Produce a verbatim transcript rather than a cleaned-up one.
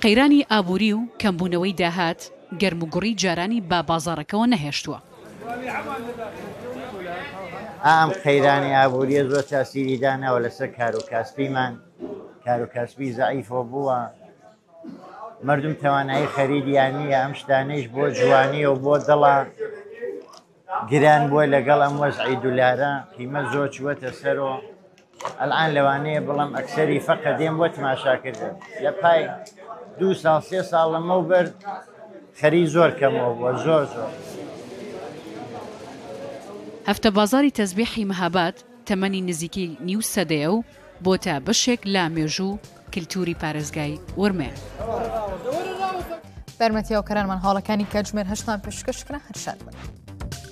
قەیرانی ئابووری و کەمبوونەوەی داهات گەرم و گوڕی جارانی با بازاڕەکەەوە نەهێشتووە. ئام قەیرانی ئابووریە زۆر تاسیری داناوە لەسەر کار و کاسبیمان، کار و کاسبی زەعیفۆ بووە، مردم توانایی خەریدیان نییە، ئەم شتانەیش بۆ جوانیە و بۆ دڵە گران بووە لەگەڵ ئەم وەزعی دولارە قیمە زۆر چووەتە سەرۆ. ئەلعان لەوانەیە بڵام ئەکسەری فەقە دێم بۆ تماشاکردن لە پای دوو ساڵ سێ ساڵ لەمەوبەر خەری زۆر کەمەوە بووە، زۆر زۆر. هەفتە بازاری تەزبیحی مەهاباد تەمەنی نزیکی نیو سەدەیە و بۆتە بەشێک لا مێژوو کللتوری پارێزگای ورمێ. بەرمەتیەوە کەرانمان هاوڵەکانی کاتژمێر هەشتان پێشکەشکرا هەرشاد بن.